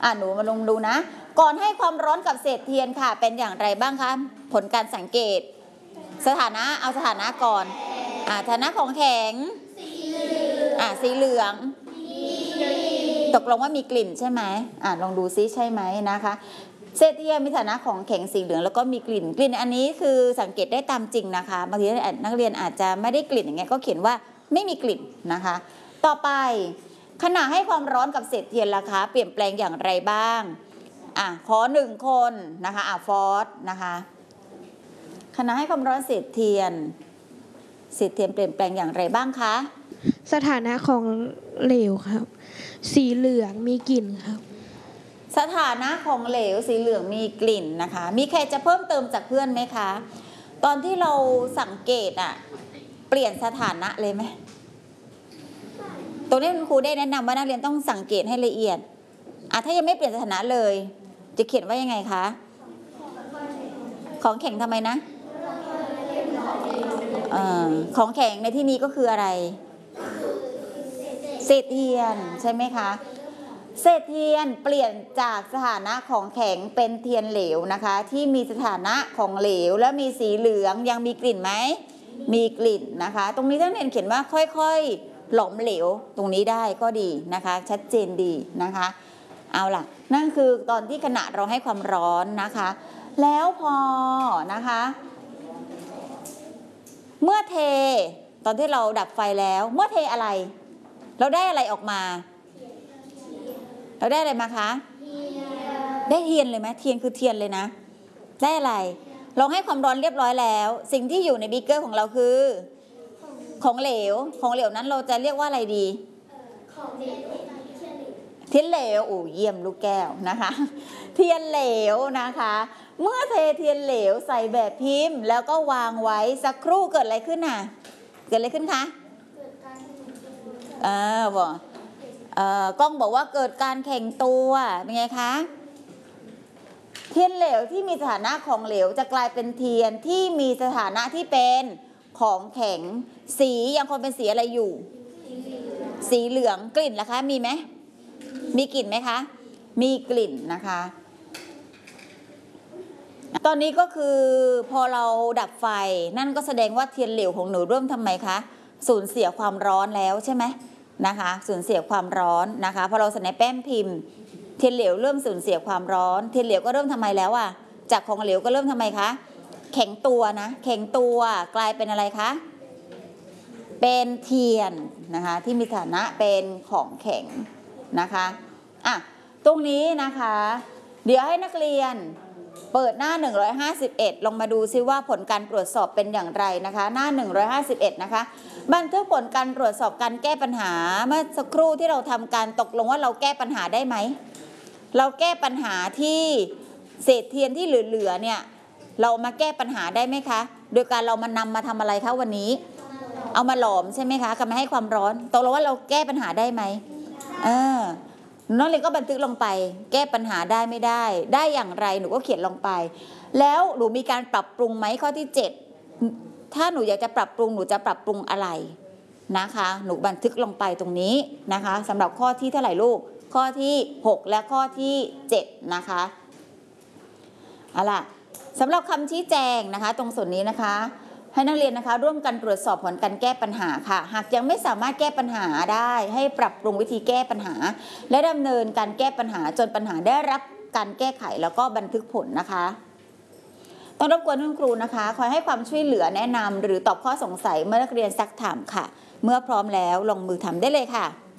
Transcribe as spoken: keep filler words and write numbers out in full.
อ่ะหนูมาลองดูนะก่อนให้ความร้อนกับเศษเทียนค่ะเป็นอย่างไรบ้างคะผลการสังเกตสถานะเอาสถานะก่อนอ่ะสถานะของแข็งอ่ะสีเหลืองตกลงว่ามีกลิ่นใช่ไหมอ่ะลองดูซิใช่ไหมนะคะเศษเทียนมีฐานะของแข็งสีเหลืองแล้วก็มีกลิ่นกลิ่นอันนี้คือสังเกตได้ตามจริงนะคะบางทีนักเรียนอาจจะไม่ได้กลิ่นอย่างเงี้ยก็เขียนว่าไม่มีกลิ่นนะคะต่อไปขณะให้ความร้อนกับเศษเทียนล่ะคะเปลี่ยนแปลงอย่างไรบ้างอ่ะขอหนึ่งคนนะคะอ่ะฟอสนะคะขณะให้ความร้อนเศษเทียนเศษเทียนเปลี่ยนแปลงอย่างไรบ้างคะสถานะของเหลวครับสีเหลืองมีกลิ่นครับสถานะของเหลวสีเหลืองมีกลิ่นนะคะมีใครจะเพิ่มเติมจากเพื่อนไหมคะตอนที่เราสังเกตอะเปลี่ยนสถานะเลยไหมตรงนี้คุณครูได้แนะนำว่านักเรียนต้องสังเกตให้ละเอียดอ่ะถ้ายังไม่เปลี่ยนสถานะเลยจะเขียนว่ายังไงคะของแข็งทำไมนะเอ่อของแข็งในที่นี้ก็คืออะไรเศษเทียนใช่ไหมคะเศษเทียนเปลี่ยนจากสถานะของแข็งเป็นเทียนเหลวนะคะที่มีสถานะของเหลวและมีสีเหลืองยังมีกลิ่นไหมมีกลิ่นนะคะตรงนี้ท่านเรียนเขียนว่าค่อยๆหลอมเหลวตรงนี้ได้ก็ดีนะคะชัดเจนดีนะคะเอาล่ะนั่นคือตอนที่ขณะเราให้ความร้อนนะคะแล้วพอนะคะเมื่อเทตอนที่เราดับไฟแล้วเมื่อเทอะไรเราได้อะไรออกมาเราได้อะไรมาคะได้เทียนเลยไหมเทียนคือเทียนเลยนะได้อะไรลองให้ความร้อนเรียบร้อยแล้วสิ่งที่อยู่ในบีเกอร์ของเราคือของเหลวของเหลวนั้นเราจะเรียกว่าอะไรดีเทียนเหลวโอ้เยี่ยมลูกแก้วนะคะเทียนเหลวนะคะเมื่อเทเทียนเหลวใส่แบบพิมพ์แล้วก็วางไว้สักครู่เกิดอะไรขึ้นน่ะเกิดอะไรขึ้นคะเออบอกเอ่อกล้องบอกว่าเกิดการแข็งตัวเป็นไงคะเทียนเหลวที่มีสถานะของเหลวจะกลายเป็นเทียนที่มีสถานะที่เป็นของแข็งสียังคงเป็นสีอะไรอยู่สีเหลืองกลิ่นล่ะคะมีไหมมีกลิ่นไหมคะมีกลิ่นนะคะตอนนี้ก็คือพอเราดับไฟนั่นก็แสดงว่าเทียนเหลวของหนูเริ่มทำไมคะสูญเสียความร้อนแล้วใช่ไหมนะคะสูญเสียความร้อนนะคะพอเราใส่ในแป้นพิมพ์เทียนเหลวเริ่มสูญเสียความร้อนเทียนเหลวก็เริ่มทำไมแล้วอ่ะจากของเหลวก็เริ่มทำไมคะแข็งตัวนะแข็งตัวกลายเป็นอะไรคะเป็นเทียนนะคะที่มีฐานะเป็นของแข็งนะคะอ่ะตรงนี้นะคะเดี๋ยวให้นักเรียนเปิดหน้าหนึ่งร้อยห้าสิบเอ็ดลองมาดูซิว่าผลการตรวจสอบเป็นอย่างไรนะคะหน้าหนึ่งร้อยห้าสิบเอ็ดนะคะบันทึกผลการตรวจสอบการแก้ปัญหาเมื่อสักครู่ที่เราทำการตกลงว่าเราแก้ปัญหาได้ไหมเราแก้ปัญหาที่เศษเทียนที่เหลือๆเนี่ยเรามาแก้ปัญหาได้ไหมคะโดยการเรามานำมาทำอะไรคะวันนี้เอามาหลอมใช่ไหมคะกับมาให้ความร้อนตกลงว่าเราแก้ปัญหาได้ไหมเออน้องเรียนก็บันทึกลงไปแก้ปัญหาได้ไม่ได้ได้อย่างไรหนูก็เขียนลงไปแล้วหนูมีการปรับปรุงไหมข้อที่เจ็ดถ้าหนูอยากจะปรับปรุงหนูจะปรับปรุงอะไรนะคะหนูบันทึกลงไปตรงนี้นะคะสำหรับข้อที่เท่าไหร่ลูกข้อที่หกและข้อที่เจ็ดนะคะเอาล่ะสำหรับคำชี้แจงนะคะตรงส่วนนี้นะคะให้นักเรียนนะคะร่วมกันตรวจสอบผลการแก้ปัญหาค่ะหากยังไม่สามารถแก้ปัญหาได้ให้ปรับปรุงวิธีแก้ปัญหาและดำเนินการแก้ปัญหาจนปัญหาได้รับการแก้ไขแล้วก็บันทึกผลนะคะต้องรบกวนคุณครูนะคะคอยให้ความช่วยเหลือแนะนำหรือตอบข้อสงสัยเมื่อนักเรียนซักถามค่ะเมื่อพร้อมแล้วลงมือทำได้เลยค่ะ